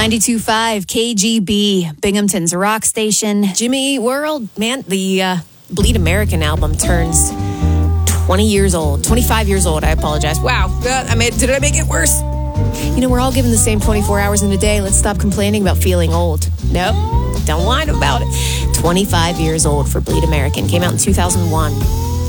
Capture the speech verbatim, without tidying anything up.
ninety-two point five K G B, Binghamton's rock station. Jimmy Eat World, man, the uh, Bleed American album turns twenty years old. twenty-five years old, I apologize. Wow, uh, I made, did I make it worse? You know, we're all given the same twenty-four hours in a day. Let's stop complaining about feeling old. Nope, don't whine about it. twenty-five years old for Bleed American. Came out in two thousand one.